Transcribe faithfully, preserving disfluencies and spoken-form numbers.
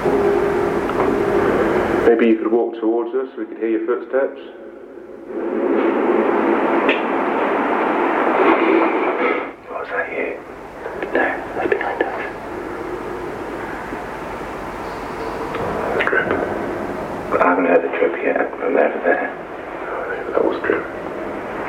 Maybe you could walk towards us so we could hear your footsteps. Was that you? No, they're behind us. Drip. But I haven't heard the drip yet from over there.